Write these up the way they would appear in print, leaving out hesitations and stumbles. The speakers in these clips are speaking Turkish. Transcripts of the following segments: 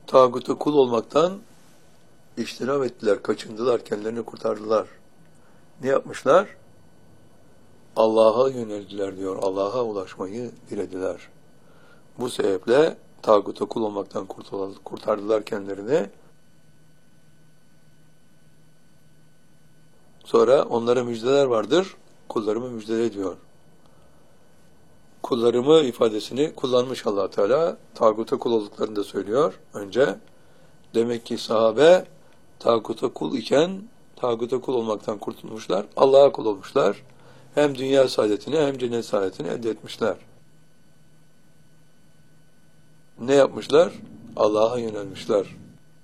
tağuta kul olmaktan İçtinab ettiler, kaçındılar, kendilerini kurtardılar. Ne yapmışlar? Allah'a yöneldiler diyor, Allah'a ulaşmayı dilediler. Bu sebeple tağuta kul olmaktan kurtardılar kendilerini. Sonra onlara müjdeler vardır, kullarımı müjdele ediyor. Kullarımı ifadesini kullanmış Allah Teala, tağuta kul olduklarını da söylüyor önce. Demek ki sahabe tağuta kul iken, tağuta kul olmaktan kurtulmuşlar, Allah'a kul olmuşlar. Hem dünya saadetini hem cennet saadetini elde etmişler. Ne yapmışlar? Allah'a yönelmişler.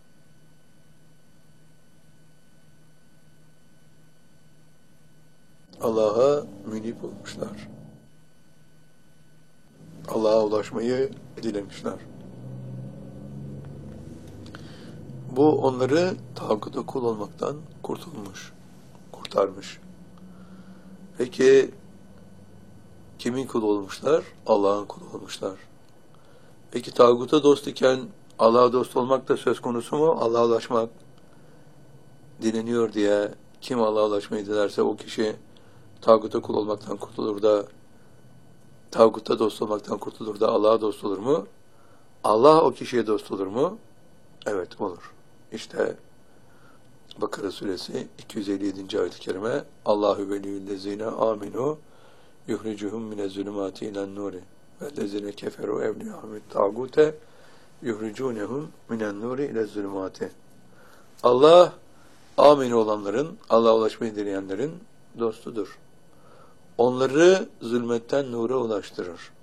Allah'a münip olmuşlar. Allah'a ulaşmayı dilemişler. Bu onları tağuta kul olmaktan kurtarmış. Peki kimin kulu olmuşlar? Allah'ın kulu olmuşlar. Peki tağuta dost iken Allah'a dost olmak da söz konusu mu? Allah'a ulaşmak dileniyor diye kim Allah'a ulaşmayı dilerse o kişi tağuta kul olmaktan kurtulur da, tağuta dost olmaktan kurtulur da Allah'a dost olur mu? Allah o kişiye dost olur mu? Evet, olur. İşte Bakara suresi 257. ayet-i kerime, Allahu veliyyüllezine aminu yuhricuhum minez-zulümati ilen-nuri vellezine keferu evliyahumut tağute yuhricunhum minen-nuri ilez-zulümati. Allah amin olanların, Allah'a ulaşmayı dileyenlerin dostudur. Onları zulmetten nura ulaştırır.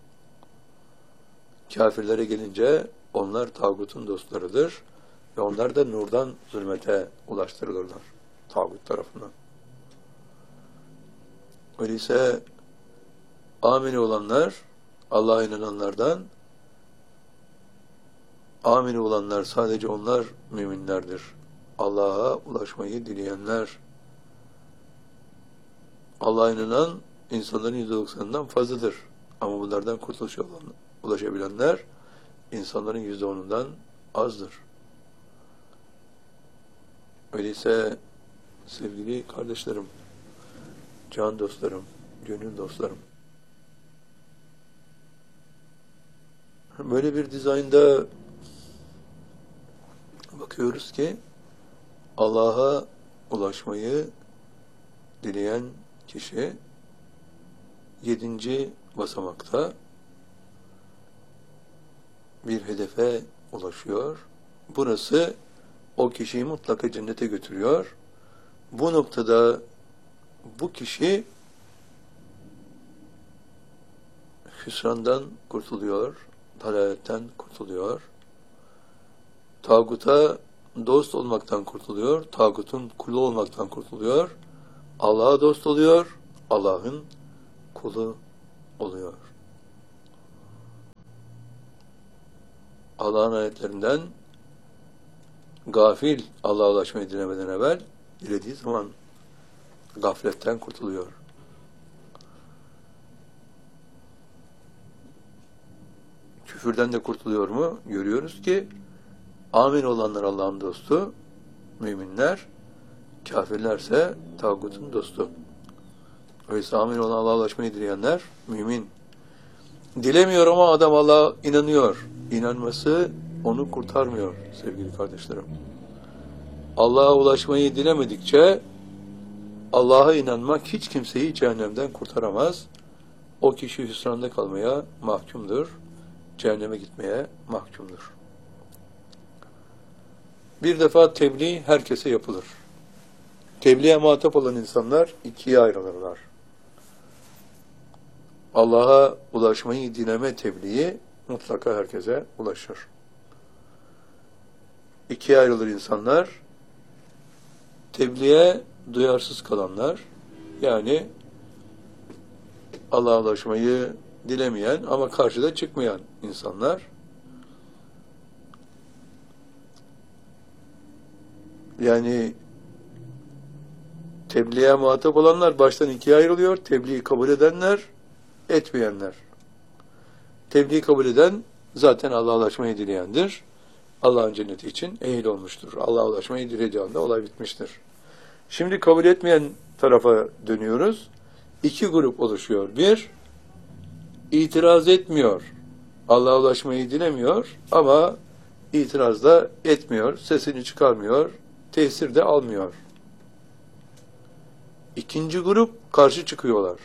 Kafirlere gelince onlar tağutun dostlarıdır ve onlar da nurdan zulmete ulaştırılırlar tağut tarafından. Öyleyse amin olanlar, Allah'a inananlardan, amin olanlar sadece onlar müminlerdir. Allah'a ulaşmayı dileyenler, Allah'a inanan insanların %90'ından fazladır. Ama bunlardan ulaşabilenler insanların %10'undan azdır. Öyleyse sevgili kardeşlerim, can dostlarım, gönül dostlarım, böyle bir dizaynda bakıyoruz ki Allah'a ulaşmayı dileyen kişi 7. basamakta bir hedefe ulaşıyor. Burası o kişiyi mutlaka cennete götürüyor. Bu noktada bu kişi hüsrandan kurtuluyor, dalaletten kurtuluyor. Tağuta dost olmaktan kurtuluyor, tağutun kulu olmaktan kurtuluyor. Allah'a dost oluyor, Allah'ın kulu oluyor. Allah'ın ayetlerinden gafil Allah'a ulaşmayı dilemeden evvel dilediği zaman gafletten kurtuluyor. Küfürden de kurtuluyor mu? Görüyoruz ki amin olanlar Allah'ın dostu, müminler, kafirlerse tağutun dostu. Öyleyse amin olan Allah'a ulaşmayı dileyenler mümin. Dilemiyor ama adam Allah'a inanıyor. İnanması onu kurtarmıyor sevgili kardeşlerim. Allah'a ulaşmayı dilemedikçe Allah'a inanmak hiç kimseyi cehennemden kurtaramaz. O kişi hüsranda kalmaya mahkumdur. Cehenneme gitmeye mahkumdur. Bir defa tebliğ herkese yapılır. Tebliğe muhatap olan insanlar ikiye ayrılırlar. Allah'a ulaşmayı dileme tebliği mutlaka herkese ulaşır. İkiye ayrılır insanlar. Tebliğe duyarsız kalanlar, yani Allah'a ulaşmayı dilemeyen ama karşıda çıkmayan insanlar. Yani tebliğe muhatap olanlar baştan ikiye ayrılıyor. Tebliği kabul edenler, etmeyenler. Tebliği kabul eden zaten Allah'a ulaşmayı dileyendir. Allah'ın cenneti için ehil olmuştur. Allah'a ulaşmayı dilediği anda olay bitmiştir. Şimdi kabul etmeyen tarafa dönüyoruz. İki grup oluşuyor. Bir, itiraz etmiyor. Allah'a ulaşmayı dilemiyor ama itiraz da etmiyor, sesini çıkarmıyor, tesir de almıyor. İkinci grup karşı çıkıyorlar.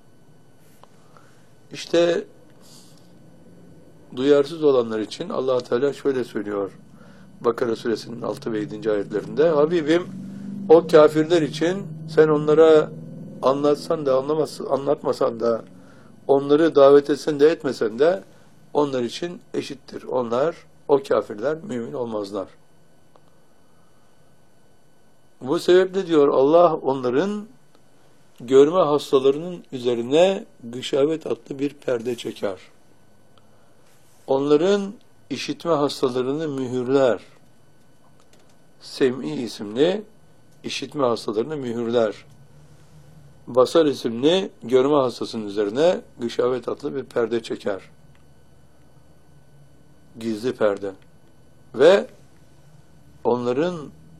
İşte duyarsız olanlar için Allah Teala şöyle söylüyor. Bakara suresinin 6 ve 7. ayetlerinde: Habibim, o kafirler için sen onlara anlatsan da anlatmasan da, onları davet etsen de etmesen de onlar için eşittir. Onlar, o kafirler mümin olmazlar. Bu sebeple diyor Allah, onların görme hastalarının üzerine gışavet adlı bir perde çeker. Onların işitme hastalarını mühürler. Sem'i isimli işitme hastalarını mühürler. Basar isimli görme hastasının üzerine gışavet adlı bir perde çeker. Gizli perde. Ve onların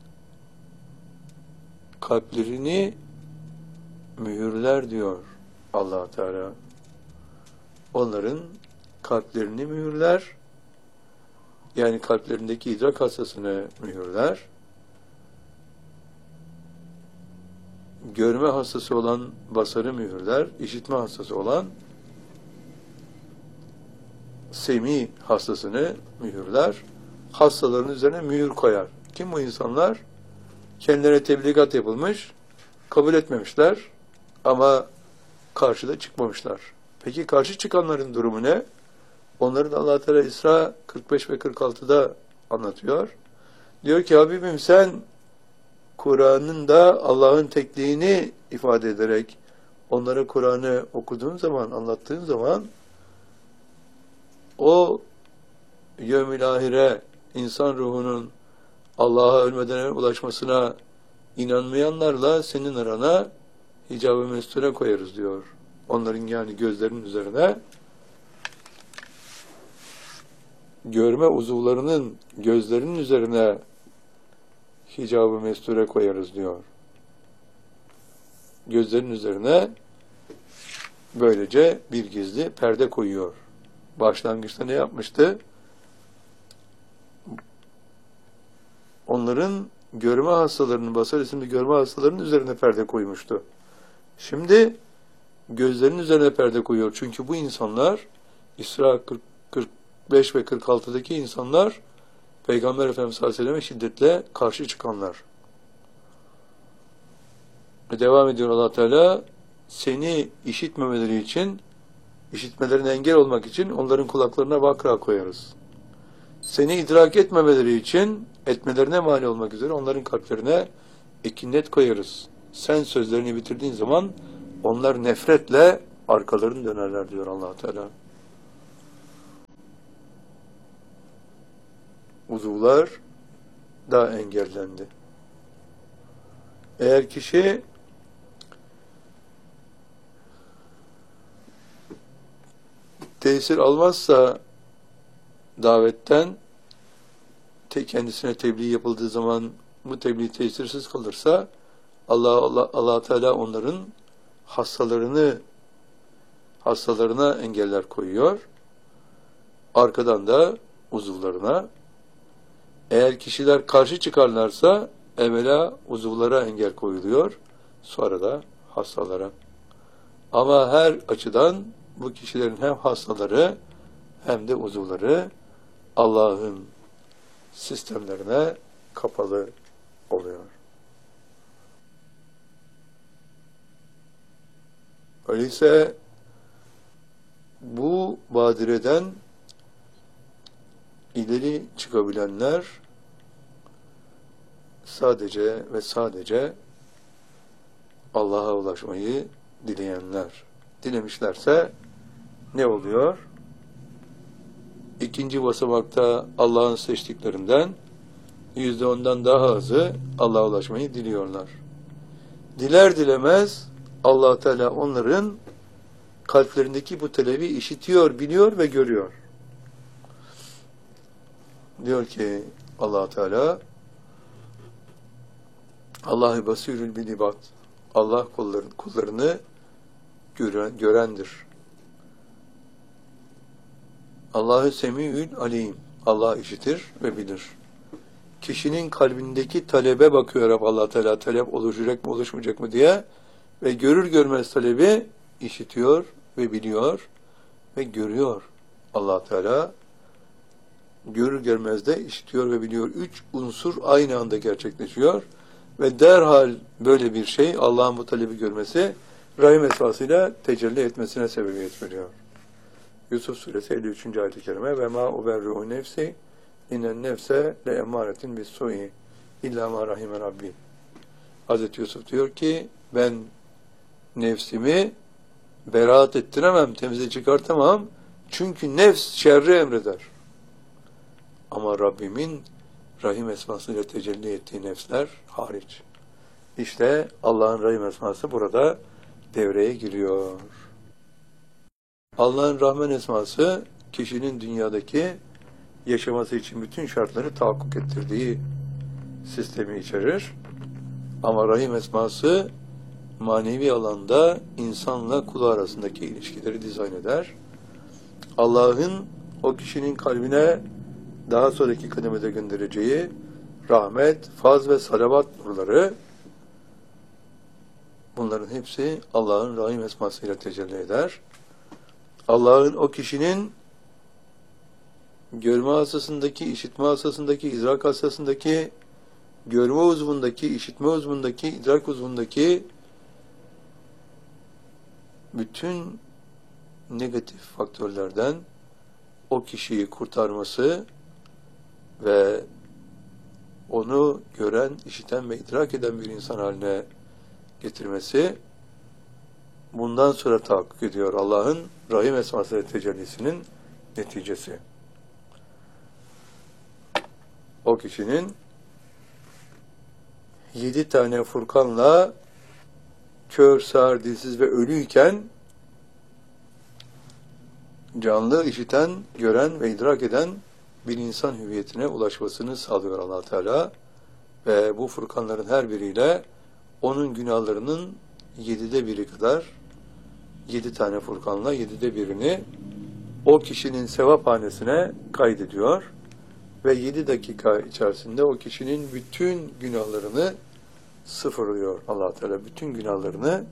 kalplerini mühürler diyor Allah Teala. Onların kalplerini mühürler. Yani kalplerindeki idrak hastasını mühürler. Görme hastası olan basarı mühürler. İşitme hastası olan semi hastasını mühürler. Hastaların üzerine mühür koyar. Kim bu insanlar? Kendilerine tebligat yapılmış, kabul etmemişler ama karşıda çıkmamışlar. Peki karşı çıkanların durumu ne? Onları da Allah Teala İsra 45 ve 46'da anlatıyor. Diyor ki, Habibim, sen Kur'an'ın da Allah'ın tekliğini ifade ederek onlara Kur'an'ı okuduğun zaman, anlattığın zaman o yevmil ahire, insan ruhunun Allah'a ölmeden evvel ulaşmasına inanmayanlarla senin arana hicab-ı mesture koyarız diyor. Onların yani gözlerinin üzerine, görme uzuvlarının gözlerinin üzerine hicab-ı mesture koyarız diyor. Gözlerinin üzerine böylece bir gizli perde koyuyor. Başlangıçta ne yapmıştı? Onların görme hastalarının, basar isimli görme hastalarının üzerine perde koymuştu. Şimdi gözlerinin üzerine perde koyuyor. Çünkü bu insanlar, İsra 45 ve 46'daki insanlar, Peygamber Efendimiz sallallahu aleyhi ve sellem'e şiddetle karşı çıkanlar. Devam ediyor Allah Teala, seni işitmemeleri için, işitmelerine engel olmak için onların kulaklarına vakra koyarız. Seni idrak etmemeleri için, etmelerine mani olmak üzere onların kalplerine ekinnet koyarız. Sen sözlerini bitirdiğin zaman onlar nefretle arkalarını dönerler diyor Allah Teala. Uzuvlar da engellendi. Eğer kişi tesir almazsa davetten, kendisine tebliğ yapıldığı zaman bu tebliğ tesirsiz kalırsa Allah Teala onların hastalarına engeller koyuyor. Arkadan da uzuvlarına. Eğer kişiler karşı çıkarlarsa evvela uzuvlara engel koyuluyor, sonra da hastalara. Ama her açıdan bu kişilerin hem hastaları hem de uzuvları Allah'ın sistemlerine kapalı oluyor. Öyleyse bu badireden ileri çıkabilenler sadece ve sadece Allah'a ulaşmayı dileyenler. Dilemişlerse ne oluyor? İkinci basamakta Allah'ın seçtiklerinden %10'dan daha azı Allah'a ulaşmayı diliyorlar. Diler dilemez Allah Teala onların kalplerindeki bu talebi işitiyor, biliyor ve görüyor. Diyor ki Allah Teala, Allahu basirül bil ibad. Allah kullarını görendir. Allahu semiül alim. Allah işitir ve bilir. Kişinin kalbindeki talebe bakıyor hep Allah Teala, talep oluşacak mı oluşmayacak mı diye ve görür görmez talebi işitiyor ve biliyor ve görüyor. Allah Teala görür görmez de işitiyor ve biliyor. 3 unsur aynı anda gerçekleşiyor ve derhal böyle bir şey Allah'ın bu talebi görmesi rahim esasıyla tecelli etmesine sebebiyet veriyor. Yusuf Suresi 53. ayet-i kerime ve ma uberri'u nefsi İnnen nefse le emmâretin bis su'i illa ma rahime rabbi. Hazreti Yusuf diyor ki ben nefsimi beraat ettiremem, temize çıkartamam. Çünkü nefs şerri emreder. Ama Rabbimin rahim esmasıyla tecelli ettiği nefsler hariç. İşte Allah'ın rahim esması burada devreye giriyor. Allah'ın Rahman esması kişinin dünyadaki yaşaması için bütün şartları tahakkuk ettirdiği sistemi içerir. Ama Rahim esması manevi alanda insanla kulu arasındaki ilişkileri dizayn eder. Allah'ın o kişinin kalbine daha sonraki kademede göndereceği rahmet, faz ve salavat nurları, bunların hepsi Allah'ın Rahim esmasıyla tecelli eder. Allah'ın o kişinin görme hastasındaki, işitme hastasındaki, idrak hastasındaki, görme uzvundaki, işitme uzvundaki, idrak uzvundaki bütün negatif faktörlerden o kişiyi kurtarması ve onu gören, işiten ve idrak eden bir insan haline getirmesi bundan sonra tahakkuk ediyor Allah'ın Rahim esması ve tecellisinin neticesi. O kişinin 7 tane Furkan'la kör, sağır, dilsiz ve ölüyken canlı, işiten, gören ve idrak eden bir insan hüviyetine ulaşmasını sağlıyor Allah Teala ve bu Furkanların her biriyle onun günahlarının 7'de biri kadar 7 tane Furkan'la 7'de birini o kişinin sevaphanesine kaydediyor ve 7 dakika içerisinde o kişinin bütün günahlarını sıfırlıyor Allah Teala. Bütün günahlarını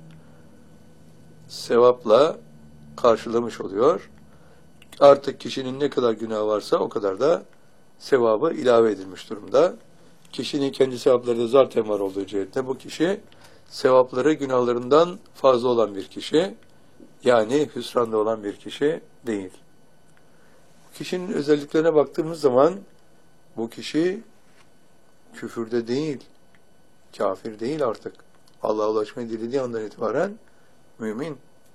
sevapla karşılamış oluyor. Artık kişinin ne kadar günah varsa o kadar da sevabı ilave edilmiş durumda. Kişinin kendi sevapları da zaten var olduğu cihetle bu kişi sevapları günahlarından fazla olan bir kişi, yani hüsranda olan bir kişi değil. Kişinin özelliklerine baktığımız zaman bu kişi küfürde değil, kafir değil artık. Allah'a ulaşmayı dilediği andan itibaren mümin.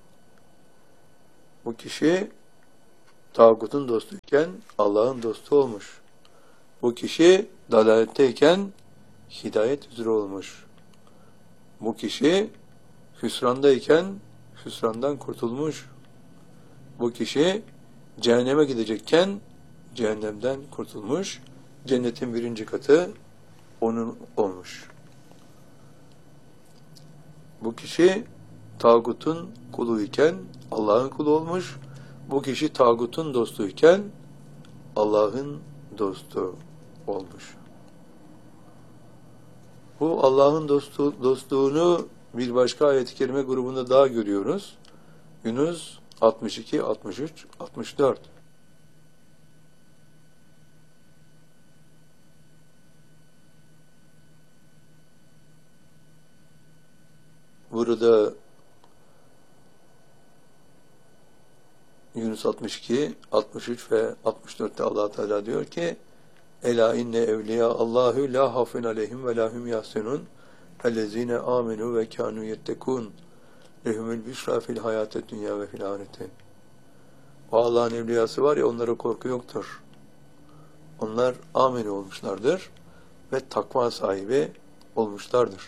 Bu kişi tağutun dostuyken Allah'ın dostu olmuş. Bu kişi dalaletteyken hidayet üzere olmuş. Bu kişi hüsrandayken hüsrandan kurtulmuş. Bu kişi cehenneme gidecekken cehennemden kurtulmuş. Cennetin 1. katı onun olmuş. Bu kişi tağutun kuluyken Allah'ın kulu olmuş. Bu kişi tağutun dostuyken Allah'ın dostu olmuş. Bu Allah'ın dostluğunu bir başka ayet-i kerime grubunda daha görüyoruz. Yunus 62, 63, 64. Burada Yunus 62, 63 ve 64'te Allah Teala diyor ki: Ela inne evliya Allahu la hafun aleyhim ve lahum yahsenun ellezine amenu ve kanu yettekun lehumul büşra fil hayatid dünya ve fil ahirete. O Allah'ın evliyası var ya, onlara korku yoktur. Onlar amenu olmuşlardır ve takva sahibi olmuşlardır.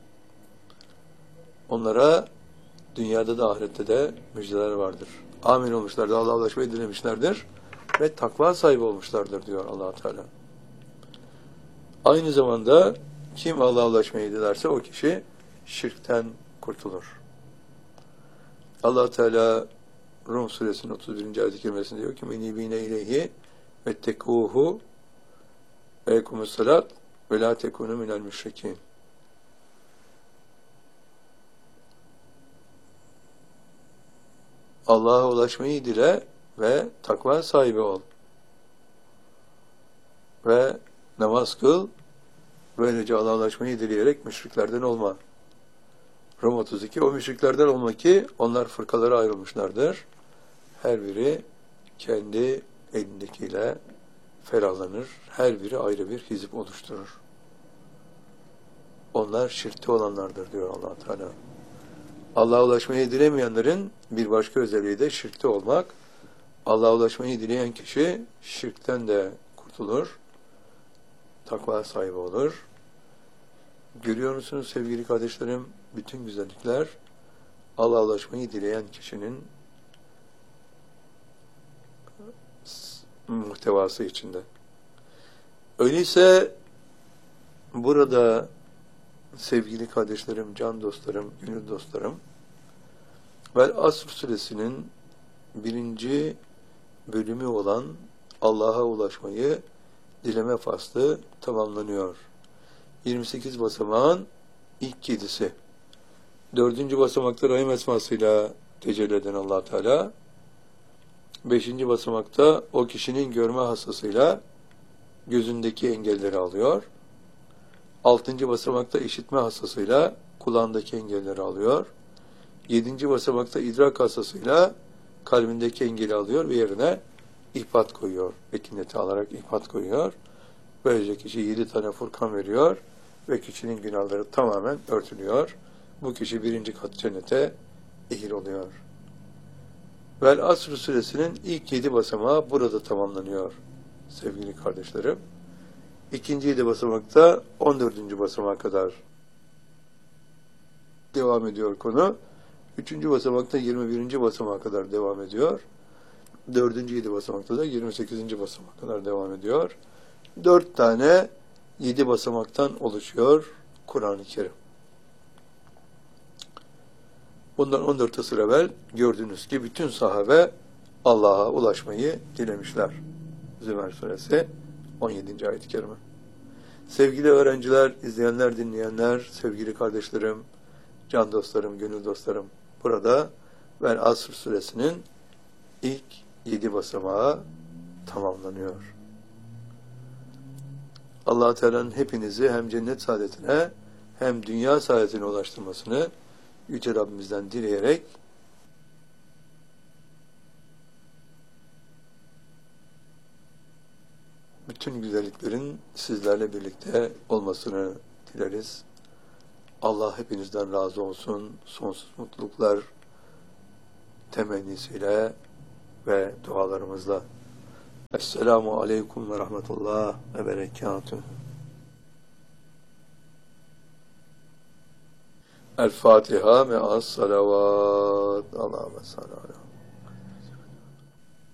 Onlara dünyada da ahirette de müjdeler vardır. Amin olmuşlardır, Allah'a ulaşmayı dilemişlerdir ve takva sahibi olmuşlardır diyor Allah Teala. Aynı zamanda kim Allah'a ulaşmayı dilerse o kişi şirkten kurtulur. Allah Teala Rum suresinin 31. ayet-i kerimesinde diyor ki menibine ileyhi ve tekuhu ve ekumus salat ve la tekunu minel müşrikin. Allah'a ulaşmayı dile ve takva sahibi ol. Ve namaz kıl, böylece Allah'a ulaşmayı dileyerek müşriklerden olma. Rum 32, o müşriklerden olma ki onlar fırkalara ayrılmışlardır. Her biri kendi elindekiyle ferahlanır. Her biri ayrı bir hizip oluşturur. Onlar şirkte olanlardır diyor Allah Teala. Allah'a ulaşmayı dilemeyenlerin bir başka özelliği de şirkte olmak. Allah'a ulaşmayı dileyen kişi şirkten de kurtulur. Takva sahibi olur. Görüyor musunuz sevgili kardeşlerim? Bütün güzellikler Allah'a ulaşmayı dileyen kişinin muhtevası içinde. Öyleyse burada sevgili kardeşlerim, can dostlarım, gönül dostlarım, Vel Asr suresinin 1. bölümü olan Allah'a ulaşmayı dileme faslı tamamlanıyor. 28 basamağın ilk 7'si. 4. basamakta Rahim esmasıyla tecelli eden Allah Teala. 5. basamakta o kişinin görme hassasıyla gözündeki engelleri alıyor. 6. basamakta işitme hassasıyla kulağındaki engelleri alıyor. 7. basamakta idrak hassasıyla kalbindeki engeli alıyor ve yerine ihbat koyuyor. Ekineti alarak ihbat koyuyor. Böylece kişi 7 tane Furkan veriyor ve kişinin günahları tamamen örtülüyor. Bu kişi 1. kat cennete ehil oluyor. Vel Asr suresinin ilk 7 basamağı burada tamamlanıyor sevgili kardeşlerim. 2. 7 basamakta 14. basamağa kadar devam ediyor konu. 3. basamakta 21. basamağa kadar devam ediyor. 4. 7 basamakta da 28. basamağa kadar devam ediyor. 4 tane 7 basamaktan oluşuyor Kur'an-ı Kerim. Bundan 14 asır evvel gördüğünüz ki bütün sahabe Allah'a ulaşmayı dilemişler. Zümer suresi 17. ayet-i kerime. Sevgili öğrenciler, izleyenler, dinleyenler, sevgili kardeşlerim, can dostlarım, gönül dostlarım, burada Vel Asr suresinin ilk 7 basamağı tamamlanıyor. Allah Teala'nın hepinizi hem cennet saadetine hem dünya saadetine ulaştırmasını Yüce Rabbimizden dileyerek bütün güzelliklerin sizlerle birlikte olmasını dileriz. Allah hepinizden razı olsun. Sonsuz mutluluklar temennisiyle ve dualarımızla. Esselamu aleyküm ve rahmetullah ve berekatuhu. El Fatiha me'as salavat. Allahümme salli ala